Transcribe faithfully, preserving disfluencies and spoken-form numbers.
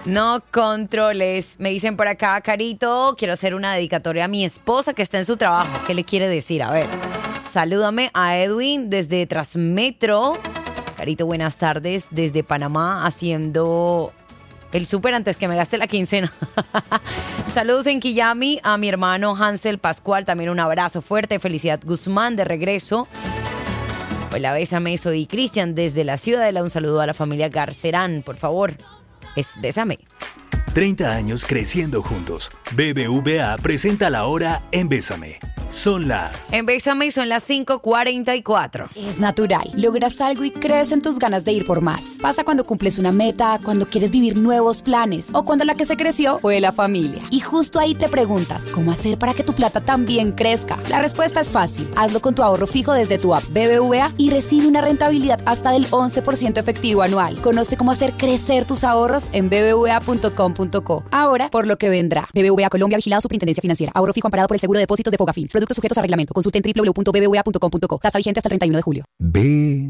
No controles. Me dicen por acá, Carito, quiero hacer una dedicatoria a mi esposa que está en su trabajo. ¿Qué le quiere decir? A ver. Salúdame a Edwin desde Transmetro. Carito, buenas tardes. Desde Panamá haciendo el súper antes que me gaste la quincena. Saludos en Quillami a mi hermano Hansel Pascual. También un abrazo fuerte. Felicidad Guzmán de regreso. Hola, bésame. Soy Cristian desde la Ciudadela. Un saludo a la familia Garcerán, por favor. Es Bésame. treinta años creciendo juntos. B B V A presenta la hora en Bésame. Son las... En Bésame son las cinco cuarenta y cuatro. Es natural. Logras algo y crees en tus ganas de ir por más. Pasa cuando cumples una meta, cuando quieres vivir nuevos planes o cuando la que se creció fue la familia. Y justo ahí te preguntas, ¿cómo hacer para que tu plata también crezca? La respuesta es fácil. Hazlo con tu ahorro fijo desde tu app B B V A y recibe una rentabilidad hasta del once por ciento efectivo anual. Conoce cómo hacer crecer tus ahorros en b b v a punto com punto co. Ahora, por lo que vendrá. B B V A Colombia, vigilado Superintendencia Financiera. Ahorro fijo amparado por el Seguro de Depósitos de Fogafín. Productos sujetos a reglamento. Consulte en w w w punto b b v a punto com punto co. Tasa vigente hasta el treinta y uno de julio. B